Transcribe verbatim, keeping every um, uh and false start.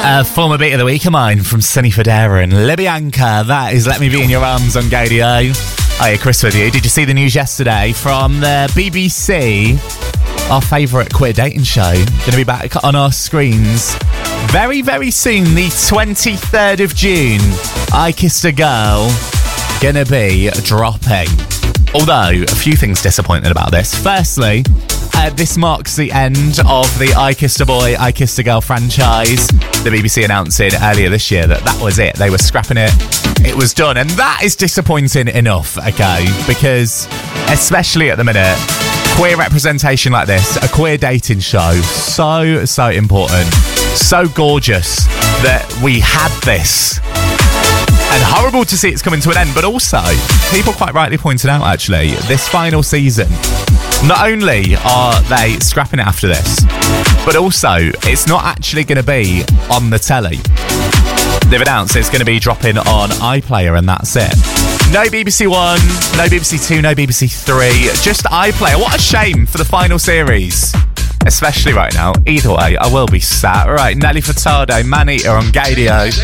Uh, former beat of the week of mine from Sunny Fodera and Libyanka. That is Let Me Be In Your Arms on Gadio. Hiya, Chris with you. Did you see the news yesterday from the B B C? Our favourite queer dating show. Going to be back on our screens very, very soon. The twenty-third of June. I Kissed a Girl. Going to be dropping. Although, a few things disappointed about this. Firstly, uh, this marks the end of the I Kissed a Boy, I Kissed a Girl franchise. The B B C announcing earlier this year that that was it. They were scrapping it. It was done. And that is disappointing enough, okay? Because, especially at the minute, queer representation like this, a queer dating show, so, so important. So gorgeous that we had this. And horrible to see it's coming to an end, but also, people quite rightly pointed out, actually, this final season, not only are they scrapping it after this, but also, it's not actually going to be on the telly. They've announced it's going to be dropping on iPlayer, and that's it. No B B C One, no B B C Two, no B B C Three, just iPlayer. What a shame for the final series. Especially right now. Either way, I will be sat. Right, Nelly Furtado, Man Eater on Gadio.